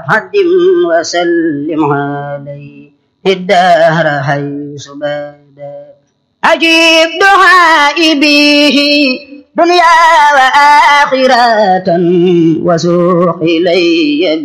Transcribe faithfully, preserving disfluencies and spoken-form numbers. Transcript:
حدم وسلم عليه الدهر حيث بدا أجيب دعائي به دنيا وآخرة وسوق إلي